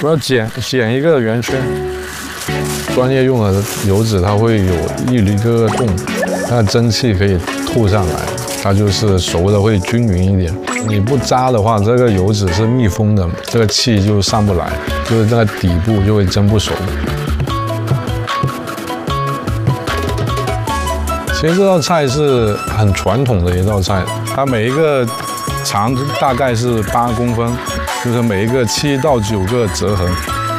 主要剪一个圆圈。专业用的油脂它会有一个洞，它的蒸汽可以吐上来，它就是熟的会均匀一点。你不扎的话，这个油脂是密封的，这个气就上不来，就是那个底部就会蒸不熟。其实这道菜是很传统的一道菜，它每一个长大概是8公分，就是每一个7到9个折痕。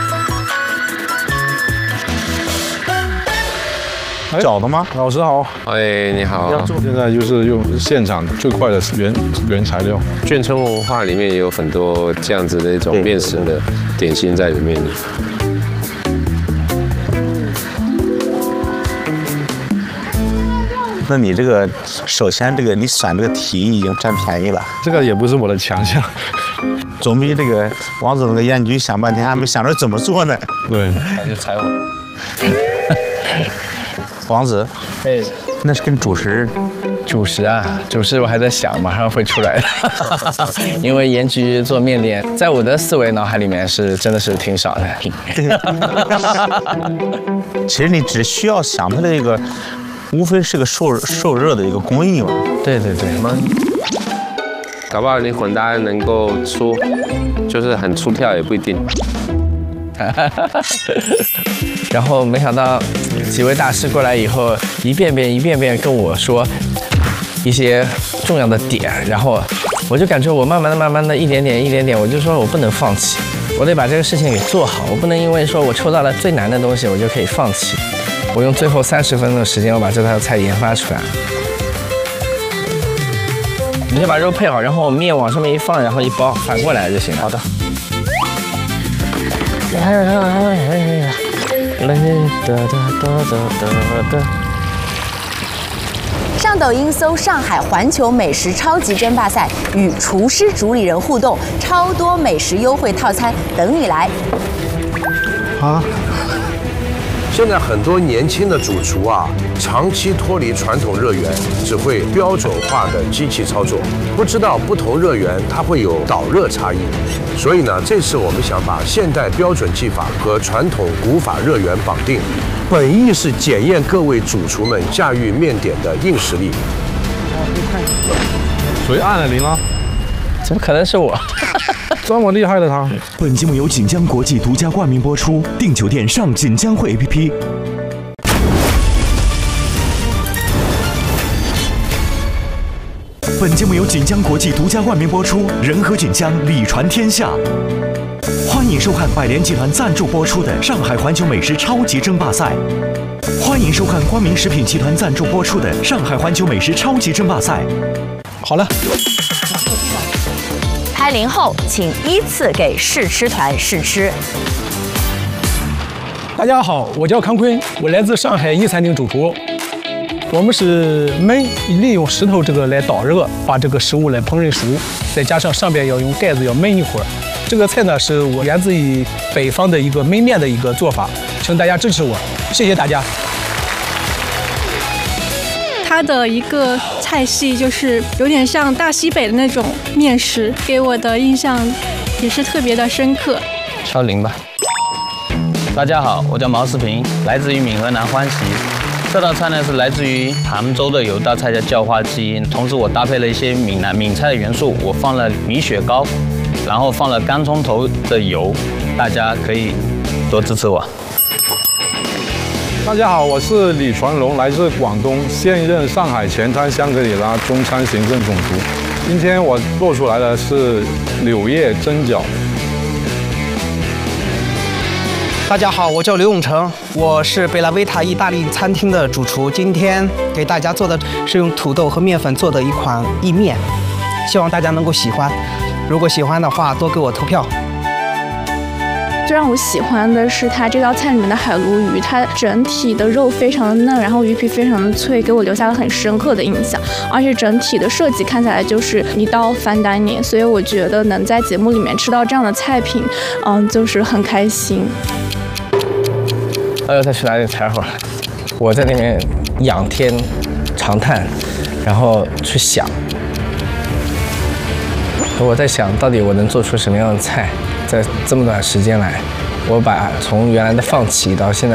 饺子吗？ 老师好， 哎，你好。 现在就是用现场最快的原材料。 眷村文化里面也有很多这样子的一种面食的点心在里面。 那你这个首先你选这个题已经占便宜了， 这个也不是我的强项， 总比这个王子那个烟局想半天还没想着怎么做呢。 对， 那就猜我。 王子， 哎， 那是跟主食啊，主食我还在想，马上会出来的。因为盐焗做面点，在我的思维脑海里面真的是挺少的。 其实你只需要想它这个，无非是个受热的一个工艺嘛。 对。 搞不好你混搭能够出，就是很出挑也不一定。 然后没想到几位大师过来以后，一遍遍跟我说一些重要的点，然后我就感觉我慢慢的一点点，我就说我不能放弃，我得把这个事情给做好，我不能因为说我抽到了最难的东西我就可以放弃。我用最后30分钟的时间，我把这道菜研发出来。你就把肉配好，然后面往上面一放，然后一包，反过来就行了。好的。 上抖音搜“上海环球美食超级争霸赛”，与厨师主理人互动，超多美食优惠套餐等你来。 啊！ 现在很多年轻的主厨啊，长期脱离传统热源，只会标准化的机器操作，不知道不同热源它会有导热差异。所以呢，这次我们想把现代标准技法和传统古法热源绑定，本意是检验各位主厨们驾驭面点的硬实力。 谁按了铃了？ 怎么可能是我？ 这么厉害的他！ 本节目由锦江国际独家冠名播出，订酒店上锦江汇 APP。本节目由锦江国际独家冠名播出，人和锦江礼传天下。欢迎收看百联集团赞助播出的上海环球美食超级争霸赛。欢迎收看光明食品集团赞助播出的上海环球美食超级争霸赛。 好了。 拍0后，请依次给试吃团试吃。 大家好，我叫康坤，我来自上海一餐厅主厨。我们是焖，利用石头这个来导热，把这个食物来烹饪熟，再加上上边要用盖子要焖一会儿。这个菜呢是我源自于北方的一个焖面的一个做法，请大家支持我，谢谢大家。 它的一个菜系就是有点像大西北的那种面食，给我的印象也是特别的深刻。 敲铃吧。 大家好，我叫毛世平，来自于闽河南欢喜。这道菜呢是来自于杭州的有一道菜叫叫花鸡，同时我搭配了一些闽菜的元素，我放了米血糕，然后放了干葱头的油，大家可以多支持我。 大家好，我是李传龙，来自广东，现任上海前滩香格里拉中餐行政总厨。今天我做出来的是柳叶蒸饺。 大家好，我叫刘永成，我是贝拉维塔意大利餐厅的主厨。今天给大家做的是用土豆和面粉做的一款意面，希望大家能够喜欢。如果喜欢的话，多给我投票。 最让我喜欢的是它这道菜里面的海鲈鱼，它整体的肉非常的嫩，然后鱼皮非常的脆，给我留下了很深刻的印象。而且整体的设计看起来就是一道 fine dining， 所以我觉得能在节目里面吃到这样的菜品，就是很开心。 哎呦，再去哪里踩会儿？我在那边仰天长叹，然后去想。 我在想到底我能做出什么样的菜，在这么短时间来，我把从原来的放弃到现在